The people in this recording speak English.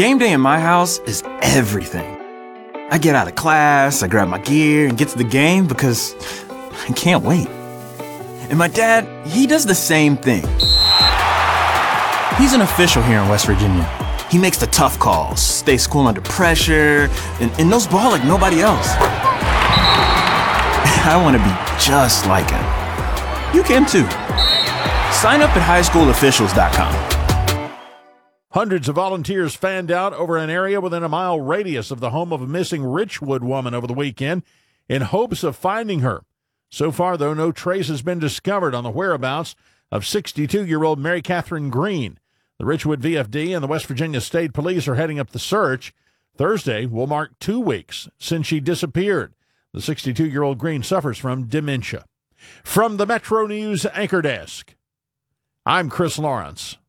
Game day in my house is everything. I get out of class, I grab my gear, and get to the game because I can't wait. And my dad, he does the same thing. He's an official here in West Virginia. He makes the tough calls, stays cool under pressure, and knows ball like nobody else. I want to be just like him. You can too. Sign up at highschoolofficials.com. Hundreds of volunteers fanned out over an area within a mile radius of the home of a missing Richwood woman over the weekend in hopes of finding her. So far, though, no trace has been discovered on the whereabouts of 62-year-old Mary Catherine Green. The Richwood VFD and the West Virginia State Police are heading up the search. Thursday will mark 2 weeks since she disappeared. The 62-year-old Green suffers from dementia. From the Metro News Anchor Desk, I'm Chris Lawrence.